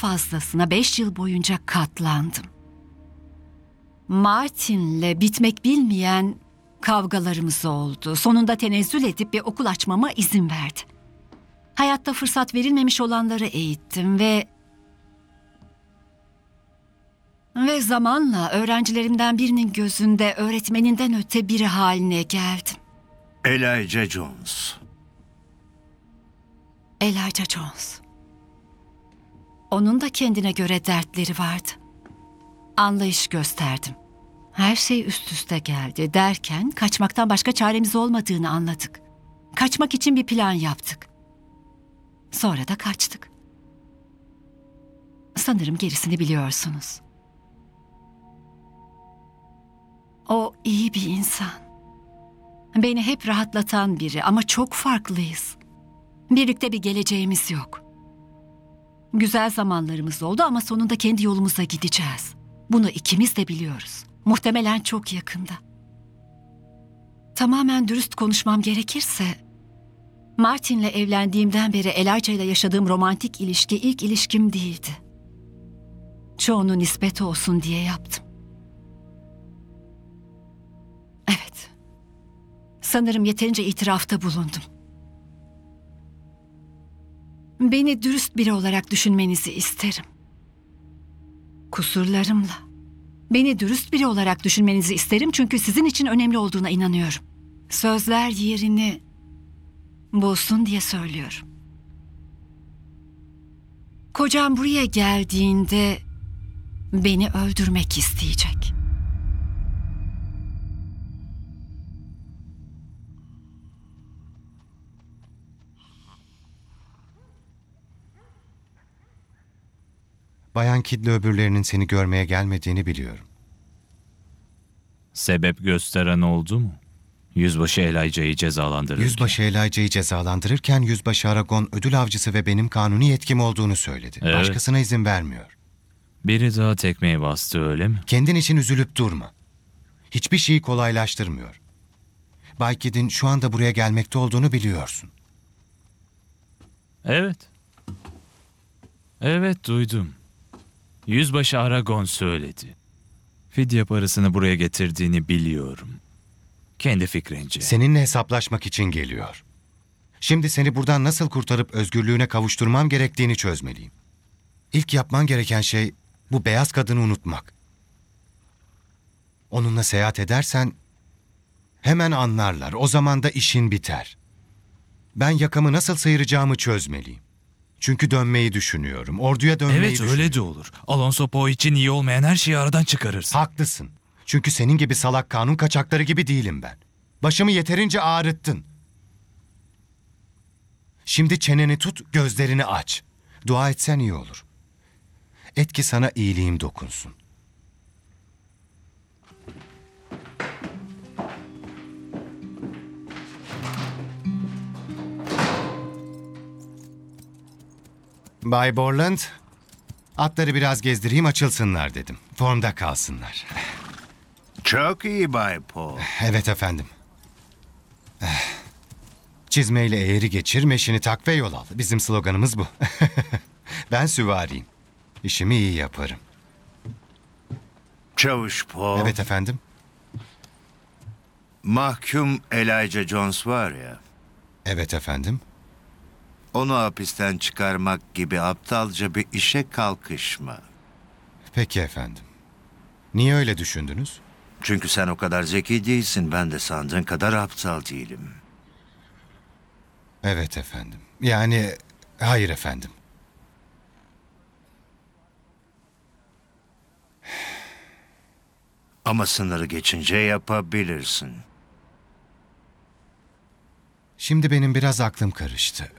fazlasına 5 yıl boyunca katlandım. Martin'le bitmek bilmeyen kavgalarımız oldu. Sonunda tenezzül edip bir okul açmama izin verdi. Hayatta fırsat verilmemiş olanları eğittim ve zamanla öğrencilerimden birinin gözünde öğretmeninden öte biri haline geldim. Elijah Jones. Elijah Jones. Onun da kendine göre dertleri vardı. Anlayış gösterdim. Her şey üst üste geldi derken kaçmaktan başka çaremiz olmadığını anladık. Kaçmak için bir plan yaptık. Sonra da kaçtık. Sanırım gerisini biliyorsunuz. O iyi bir insan. Beni hep rahatlatan biri ama çok farklıyız. Birlikte bir geleceğimiz yok. Güzel zamanlarımız oldu ama sonunda kendi yolumuza gideceğiz. Bunu ikimiz de biliyoruz. Muhtemelen çok yakında. Tamamen dürüst konuşmam gerekirse, Martin'le evlendiğimden beri Elijah ile yaşadığım romantik ilişki ilk ilişkim değildi. Çoğunu nispet olsun diye yaptım. Evet. Sanırım yeterince itirafta bulundum. Beni dürüst biri olarak düşünmenizi isterim. Kusurlarımla. Beni dürüst biri olarak düşünmenizi isterim çünkü sizin için önemli olduğuna inanıyorum. Sözler yerini bulsun diye söylüyorum. Kocam buraya geldiğinde beni öldürmek isteyecek. Bayan Kidd'le öbürlerinin seni görmeye gelmediğini biliyorum. Sebep gösteren oldu mu? Yüzbaşı Elijah'ı cezalandırırken. Yüzbaşı Elijah'ı cezalandırırken Yüzbaşı Aragon ödül avcısı ve benim kanuni yetkim olduğunu söyledi. Evet. Başkasına izin vermiyor. Biri daha tekmeyi bastı, öyle mi? Kendin için üzülüp durma. Hiçbir şeyi kolaylaştırmıyor. Bay Kidd'in şu anda buraya gelmekte olduğunu biliyorsun. Evet. Evet, duydum. Yüzbaşı Aragon söyledi. Fidye parasını buraya getirdiğini biliyorum. Kendi fikrince. Seninle hesaplaşmak için geliyor. Şimdi seni buradan nasıl kurtarıp özgürlüğüne kavuşturmam gerektiğini çözmeliyim. İlk yapman gereken şey bu beyaz kadını unutmak. Onunla seyahat edersen hemen anlarlar. O zaman da işin biter. Ben yakamı nasıl sıyıracağımı çözmeliyim. Çünkü dönmeyi düşünüyorum. Orduya dönmeyi Evet, düşünüyorum. öyle de olur. Alonso Poe için iyi olmayan her şeyi aradan çıkarırsın. Haklısın. Çünkü senin gibi salak kanun kaçakları gibi değilim ben. Başımı yeterince ağrıttın. Şimdi çeneni tut, gözlerini aç. Dua etsen iyi olur. Et ki sana iyiliğim dokunsun. Bay Borland, atları biraz gezdireyim açılsınlar dedim. Formda kalsınlar. Çok iyi Bay Poe. Evet efendim. Çizmeyle eğri geçir, meşini tak ve yol al. Bizim sloganımız bu. Ben süvariyim. İşimi iyi yaparım. Çavuş Poe. Evet efendim. Mahkum Elijah Jones var ya. Evet efendim. Onu hapisten çıkarmak gibi aptalca bir işe kalkışma. Peki efendim. Niye öyle düşündünüz? Çünkü sen o kadar zeki değilsin. Ben de sandığın kadar aptal değilim. Evet efendim. Yani hayır efendim. Ama sınırı geçince yapabilirsin. Şimdi benim biraz aklım karıştı.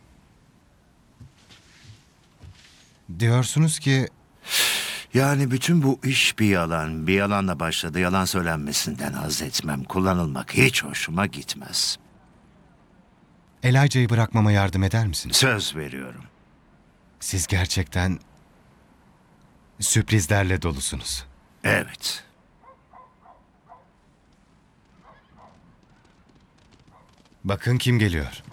Diyorsunuz ki Yani bütün bu iş bir yalan. Bir yalanla başladı. Yalan söylenmesinden haz etmem. Kullanılmak hiç hoşuma gitmez. Elijah'ı bırakmama yardım eder misiniz? Söz veriyorum. Siz gerçekten sürprizlerle dolusunuz. Evet. Bakın kim geliyor.